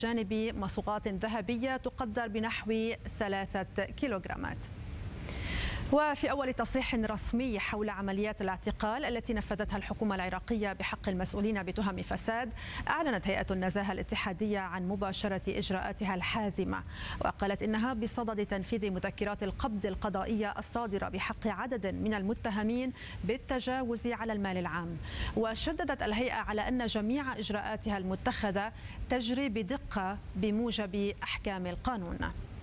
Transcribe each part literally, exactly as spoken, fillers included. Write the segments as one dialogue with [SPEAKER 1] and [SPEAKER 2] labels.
[SPEAKER 1] جانب مصاغات ذهبية تقدر بنحو ثلاثة كيلوغرامات. وفي أول تصريح رسمي حول عمليات الاعتقال التي نفذتها الحكومة العراقية بحق المسؤولين بتهم فساد، أعلنت هيئة النزاهة الاتحادية عن مباشرة إجراءاتها الحازمة، وقالت إنها بصدد تنفيذ مذكرات القبض القضائية الصادرة بحق عدد من المتهمين بالتجاوز على المال العام. وشددت الهيئة على أن جميع إجراءاتها المتخذة تجري بدقة بموجب أحكام القانون.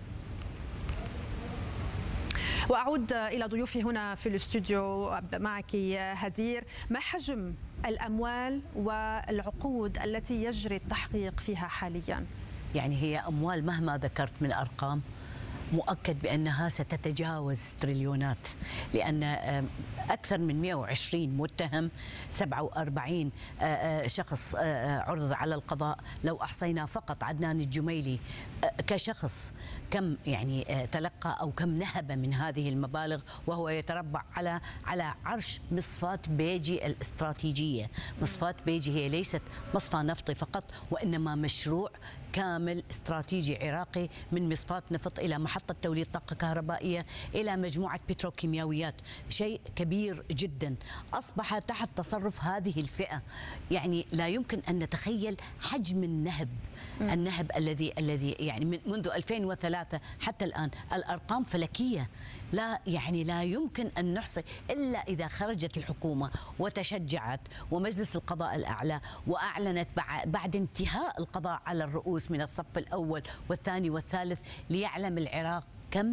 [SPEAKER 1] وأعود إلى ضيوفي هنا في الاستوديو، أبدأ معك هدير. ما حجم الأموال والعقود التي يجري التحقيق فيها حاليا؟
[SPEAKER 2] يعني هي أموال مهما ذكرت من أرقام مؤكد بأنها ستتجاوز تريليونات، لأن أكثر من مئة وعشرين متهم، سبعة وأربعين شخص عرض على القضاء. لو أحصينا فقط عدنان الجميلي كشخص كم يعني تلقى أو كم نهب من هذه المبالغ، وهو يتربع على على عرش مصفاة بيجي الاستراتيجية. مصفاة بيجي هي ليست مصفى نفطي فقط، وإنما مشروع كامل استراتيجي عراقي، من مصفاة نفط إلى محطة توليد طاقة كهربائية إلى مجموعة بتروكيماويات. شيء كبير جدا أصبح تحت تصرف هذه الفئة. يعني لا يمكن أن نتخيل حجم النهب النهب الذي الذي يعني من منذ ألفين وثلاثة حتى الآن. الأرقام فلكية، لا يعني لا يمكن أن نحصي إلا إذا خرجت الحكومة وتشجعت، ومجلس القضاء الأعلى وأعلنت بعد انتهاء القضاء على الرؤوس من الصف الأول والثاني والثالث، ليعلم العراق كم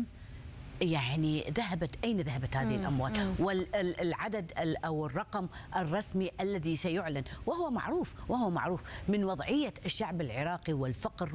[SPEAKER 2] يعني ذهبت، أين ذهبت هذه الأموال، والعدد أو الرقم الرسمي الذي سيعلن، وهو معروف وهو معروف من وضعية الشعب العراقي والفقر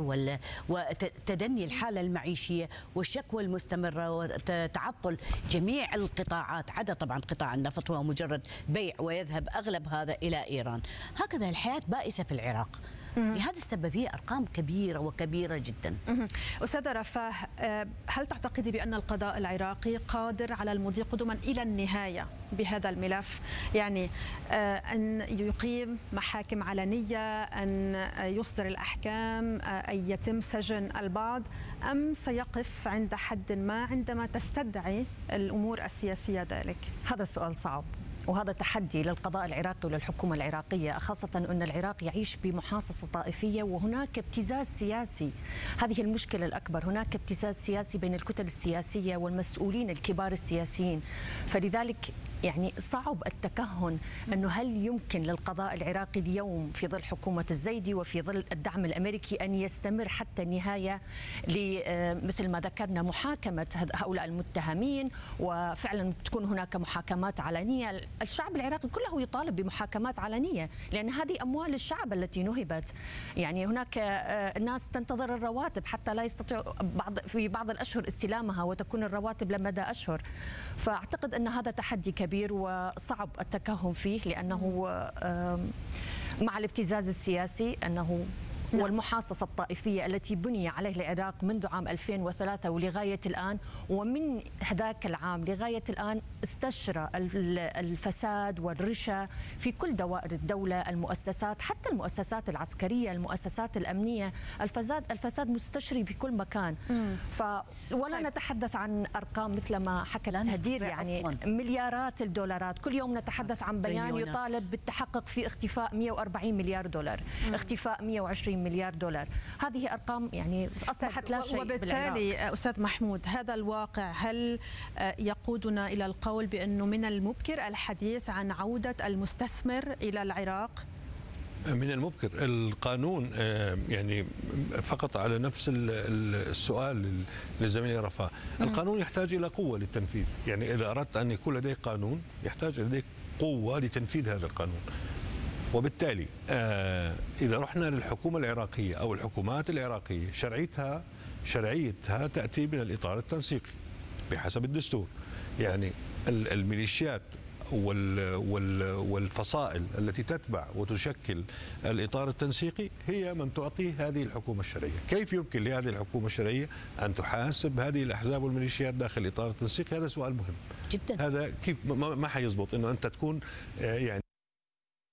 [SPEAKER 2] وتدني الحالة المعيشية والشكوى المستمرة وتعطل جميع القطاعات، عدا طبعا قطاع النفط وهو مجرد بيع ويذهب أغلب هذا إلى إيران. هكذا الحياة بائسة في العراق. لهذا السبب هي أرقام كبيرة وكبيرة جدا.
[SPEAKER 1] أستاذة رفاه، هل تعتقدي بأن القضاء العراقي قادر على المضي قدما إلى النهاية بهذا الملف؟ يعني أن يقيم محاكم علنية، أن يصدر الأحكام، أن يتم سجن البعض، أم سيقف عند حد ما عندما تستدعي الأمور السياسية ذلك؟
[SPEAKER 3] هذا السؤال صعب، وهذا تحدي للقضاء العراقي وللحكومة العراقية، خاصة أن العراق يعيش بمحاصصة طائفية وهناك ابتزاز سياسي. هذه المشكلة الأكبر، هناك ابتزاز سياسي بين الكتل السياسية والمسؤولين الكبار السياسيين. فلذلك يعني صعب التكهن أنه هل يمكن للقضاء العراقي اليوم في ظل حكومة الزيدي وفي ظل الدعم الأمريكي أن يستمر حتى النهاية مثل ما ذكرنا محاكمة هؤلاء المتهمين، وفعلا تكون هناك محاكمات علنية. الشعب العراقي كله يطالب بمحاكمات علنية، لأن هذه أموال الشعب التي نهبت. يعني هناك ناس تنتظر الرواتب حتى لا يستطيع بعض في بعض الأشهر استلامها، وتكون الرواتب لمدى أشهر. فأعتقد أن هذا تحدي كبير وصعب التكهن فيه، لأنه مع الابتزاز السياسي أنه والمحاصصة الطائفية التي بني عليه العراق منذ عام ألفين وثلاثة ولغاية الآن، ومن هذاك العام لغاية الآن استشرى الفساد والرشا في كل دوائر الدولة، المؤسسات، حتى المؤسسات العسكرية، المؤسسات الأمنية. الفساد الفساد مستشري في كل مكان. ف ولا طيب. نتحدث عن أرقام مثل ما حكت هدير، يعني أصلاً. مليارات الدولارات. كل يوم نتحدث عن بيان يطالب بالتحقق في اختفاء مئة وأربعين مليار دولار، مم. اختفاء مئة وعشرين مليار دولار. هذه أرقام يعني أصبحت لا شيء.
[SPEAKER 1] وبالتالي أستاذ محمود، هذا الواقع هل يقودنا إلى القول بأنه من المبكر الحديث عن عودة المستثمر إلى العراق؟
[SPEAKER 4] من المبكر. القانون يعني فقط على نفس السؤال للزميل رفاه، القانون يحتاج إلى قوة للتنفيذ. يعني إذا أردت أن يكون لديك قانون يحتاج لديك قوة لتنفيذ هذا القانون. وبالتالي إذا رحنا للحكومة العراقية أو الحكومات العراقية، شرعيتها شرعيتها تأتي من الإطار التنسيقي بحسب الدستور. يعني الميليشيات والفصائل التي تتبع وتشكل الإطار التنسيقي هي من تعطي هذه الحكومة الشرعية. كيف يمكن لهذه الحكومة الشرعية أن تحاسب هذه الأحزاب والميليشيات داخل الإطار التنسيقي؟ هذا سؤال مهم
[SPEAKER 2] جدا.
[SPEAKER 4] هذا كيف ما حيزبط إنه أنت تكون يعني